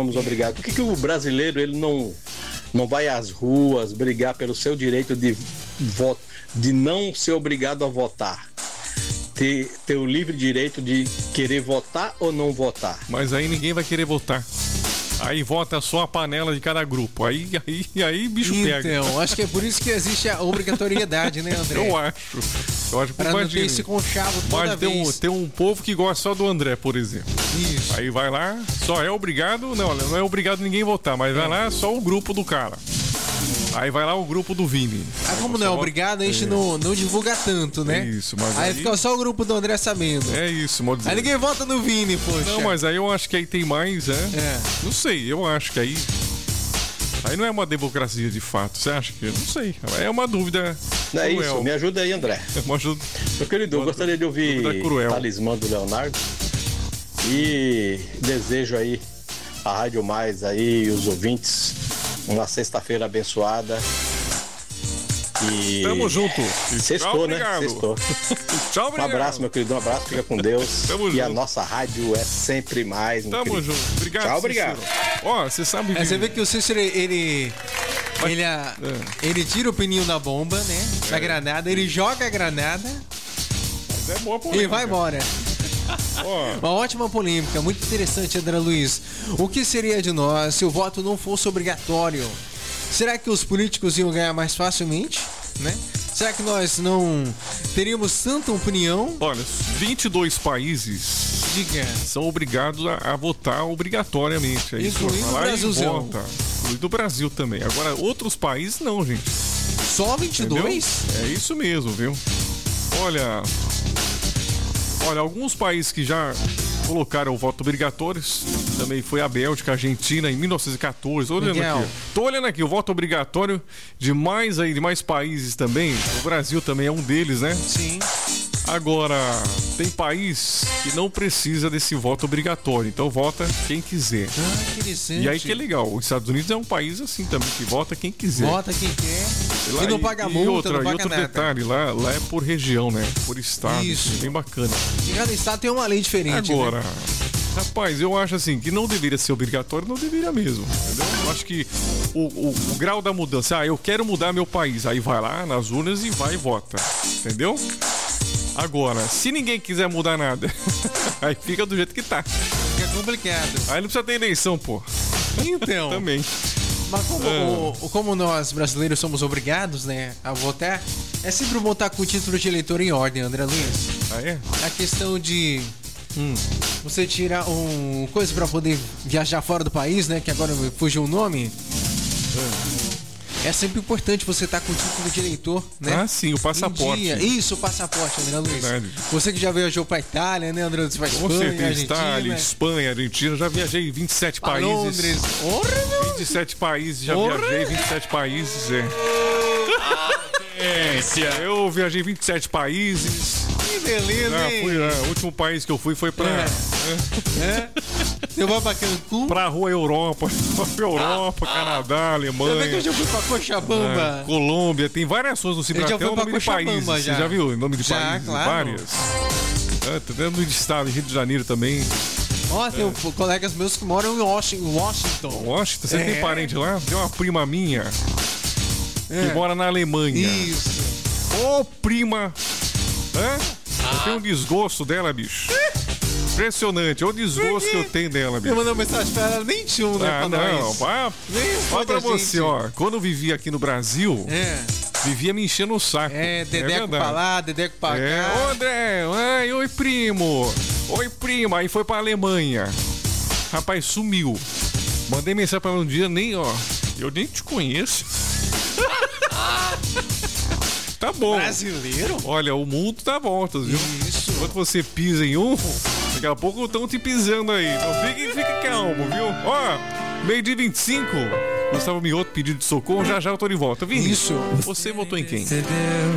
somos obrigados? Por que o brasileiro ele não vai às ruas brigar pelo seu direito de voto, de não ser obrigado a votar? Ter o livre direito de querer votar ou não votar. Mas aí ninguém vai querer votar. Aí vota só a panela de cada grupo. Aí bicho pega. Então, acho que é por isso que existe a obrigatoriedade, né, André? Eu acho que para não ter esse conchavo toda vez. Tem um povo que gosta só do André, por exemplo. Isso. Aí vai lá, só é obrigado, não é obrigado ninguém votar, mas vai lá só o grupo do cara. Aí vai lá o grupo do Vini. Como não é obrigado, a gente não divulga tanto, né? É isso, mas aí fica só o grupo do André sabendo. É isso, modo aí ninguém vota no Vini, poxa. Não, mas aí eu acho que aí tem mais, Não sei, eu acho que aí não é uma democracia de fato. Você acha que? Não sei. É uma dúvida. Não é isso, me ajuda aí, André. Meu querido, eu gostaria de ouvir Talismã do Leonardo. E desejo aí a Rádio Mais aí, os ouvintes, uma sexta-feira abençoada. E tamo junto. Sextou, né? Sextou. Tchau, obrigado. Um abraço, meu querido. Um abraço, fica com Deus. Tamo e junto. A nossa rádio é sempre mais. Tamo junto. Obrigado. Tchau, obrigado. Ó, você sabe que... Você vê que o Cícero, ele tira o pininho da bomba, né? Da granada, ele joga a granada. Mas é boa polêmica. E vai embora. Uma ótima polêmica, muito interessante, André Luiz. O que seria de nós se o voto não fosse obrigatório? Será que os políticos iam ganhar mais facilmente, né? Será que nós não teríamos tanta opinião? Olha, 22 países são obrigados a votar obrigatoriamente. Incluindo o Brasilzão. Incluindo o Brasil também. Agora, outros países não, gente. Só 22? Entendeu? É isso mesmo, viu? Olha, alguns países que já colocaram o voto obrigatório também foi a Bélgica, a Argentina em 1914. Tô olhando aqui o voto obrigatório de mais países também. O Brasil também é um deles, né? Sim. Agora, tem país que não precisa desse voto obrigatório, então vota quem quiser. Interessante. E aí que é legal, os Estados Unidos é um país assim também, que vota quem quiser. Vota quem quer e não paga multa, não paga nada. Detalhe, lá é por região, né? Por estado. Isso. Bem bacana. E cada estado tem uma lei diferente. Agora, né? Rapaz, eu acho assim, que não deveria ser obrigatório, não deveria mesmo, entendeu? Eu acho que o grau da mudança, eu quero mudar meu país, aí vai lá nas urnas e vai e vota, entendeu? Agora, se ninguém quiser mudar nada, aí fica do jeito que tá. Fica complicado. Aí não precisa ter eleição, pô. Então. Também. Mas como nós brasileiros somos obrigados, né, a votar, é sempre bom estar com o título de eleitor em ordem, André Luiz. Ah, é? A questão de você tirar coisa pra poder viajar fora do país, né, que agora fugiu o nome. É sempre importante você estar com o título de eleitor, né? Ah, sim, o passaporte. Isso, o passaporte, André Luiz. Verdade. Você que já viajou pra Itália, né, André Luiz? Pra Com Espanha, certeza, Argentina. Itália, Espanha, Argentina, já viajei em 27 pra países. Londres. 27 países, já viajei 27 países, Eu viajei 27 países. Que beleza, hein? O último país que eu fui foi pra... Você vai pra Cancún? Pra rua Europa, Canadá, Alemanha. Você vê que eu já fui pra Cochabamba. Colômbia, tem variações no Cibratel, o nome de países. Já. Você já viu o nome de países? Claro. Várias. Tá dentro de estado, Rio de Janeiro também. Ó, tem colegas meus que moram em Washington. Washington? Você tem parente lá? Tem uma prima minha que mora na Alemanha. Isso. Ô, prima! Eu tenho um desgosto dela, bicho. Impressionante, olha o desgosto que eu tenho dela, bicho. Eu mandei uma mensagem pra ela, nem tinha um, né, pra nós. Olha pra você, ó. Quando eu vivia aqui no Brasil, vivia me enchendo o saco. Dedeco pra lá, Dedeco pra cá. Ô, André, oi, primo. Oi, prima. Aí foi pra Alemanha. Rapaz, sumiu. Mandei mensagem pra ela um dia, eu nem te conheço. Tá bom. Brasileiro? Olha, o mundo dá voltas, viu? Isso. Quando você pisa em daqui a pouco estão te pisando aí. Então fique calmo, viu? Ó, meio de 25. Gustavo Mioto, pedido de socorro. Já eu tô de volta. Vini, isso. Você votou em quem?